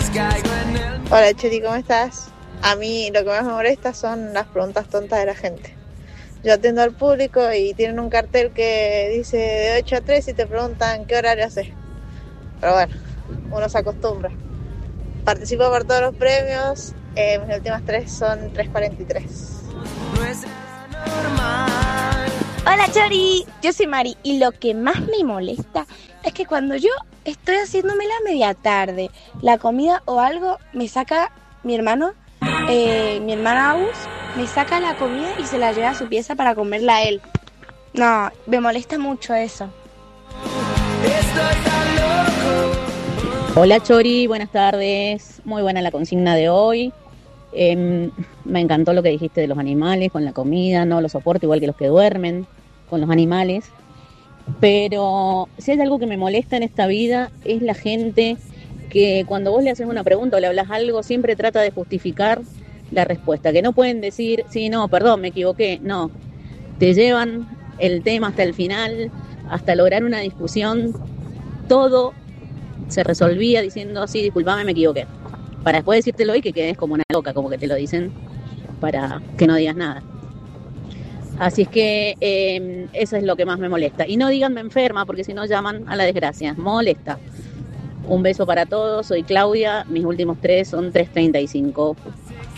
Hola Cheri, ¿cómo estás? A mí lo que más me molesta son las preguntas tontas de la gente. Yo atiendo al público y tienen un cartel que dice de 8 a 3 y te preguntan qué horario haces. Pero bueno, uno se acostumbra. Participo por todos los premios, mis últimas 3 son 3:43. Hola Chori, yo soy Mari y lo que más me molesta es que cuando yo estoy haciéndome la media tarde, la comida o algo, me saca mi hermano, mi hermana Agus, me saca la comida y se la lleva a su pieza para comerla a él. No, me molesta mucho eso. Hola Chori, buenas tardes, muy buena la consigna de hoy. Me encantó lo que dijiste de los animales, con la comida, no lo soporto igual que los que duermen con los animales, pero si hay algo que me molesta en esta vida es la gente que cuando vos le haces una pregunta o le hablas algo siempre trata de justificar la respuesta, que no pueden decir, sí, no, perdón, me equivoqué, no, te llevan el tema hasta el final, hasta lograr una discusión, todo se resolvía diciendo, sí, disculpame, me equivoqué, para después decírtelo y que quedes como una loca, como que te lo dicen para que no digas nada. Así es que eso es lo que más me molesta. Y no digan me enferma, porque si no llaman a la desgracia. Molesta. Un beso para todos, soy Claudia, mis últimos 3 son 3:35.